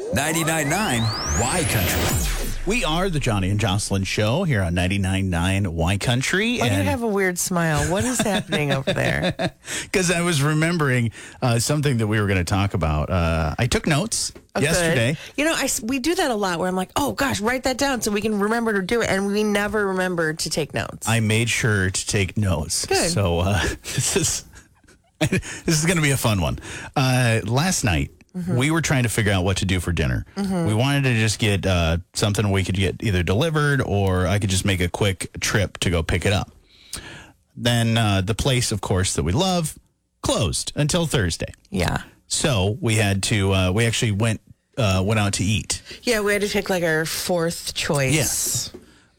99.9 Y Country. We are the Johnny and Jocelyn Show here on 99.9 Y Country. Why do you have a weird smile? What is happening over there? Because I was remembering something that we were going to talk about. I took notes yesterday. Good. You know, we do that a lot where I'm like, oh, gosh, write that down so we can remember to do it. And we never remember to take notes. I made sure to take notes. Good. So this is going to be a fun one. Last night, we were trying to figure out what to do for dinner. We wanted to just get something we could get either delivered or I could just make a quick trip to go pick it up. Then the place, of course, that we love closed until Thursday. Yeah. So we had to, we actually went out to eat. Yeah, we had to pick like our fourth choice. Yes.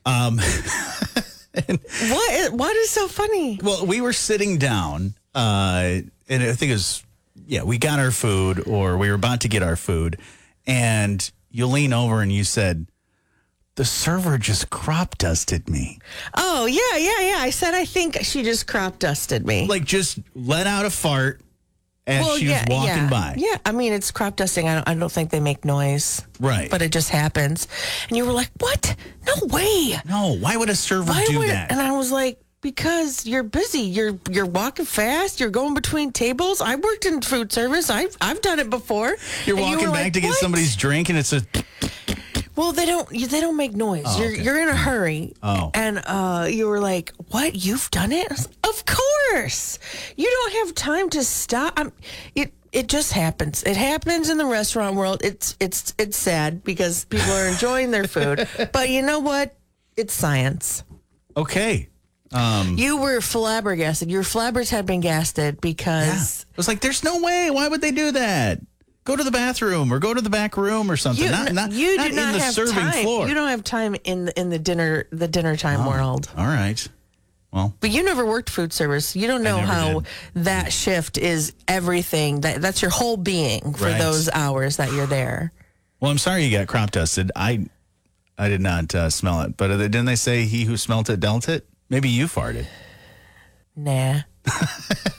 What is so funny? Well, we were sitting down, and I think it was, we got our food, or we were about to get our food, and you lean over and you said, the server just crop dusted me. Oh, yeah. I said, I think she just crop dusted me. Like, just let out a fart as she was walking by. Yeah, I mean, it's crop dusting. I don't think they make noise. Right. But it just happens. And you were like, what? No way. No, why would a server do that? And I was like, because you're busy. You're walking fast. You're going between tables. I worked in food service. I've done it before. You're walking back to get somebody's drink, and it's a... Well, they don't make noise. Oh, okay. You're in a hurry. Oh. And you were like, what? You've done it? I was like, of course. You don't have time to stop. It just happens. It happens in the restaurant world. It's sad because people are enjoying their food. But you know what? It's science. Okay. You were flabbergasted. Your flabbers had been gasted because... I was like, there's no way. Why would they do that? Go to the bathroom or go to the back room or something. You not do in not the have serving time. floor. You don't have time in the dinner time world. All right. Well, but you never worked food service. You don't know how that shift is everything. That's your whole being for those hours that you're there. Well, I'm sorry you got crop dusted. I did not smell it. But didn't they say he who smelt it dealt it? Maybe you farted. Nah.